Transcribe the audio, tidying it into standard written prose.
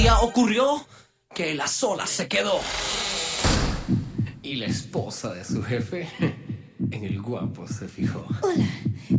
día ocurrió que él a solas se quedó. Y la esposa de su jefe en el guapo se fijó. Hola,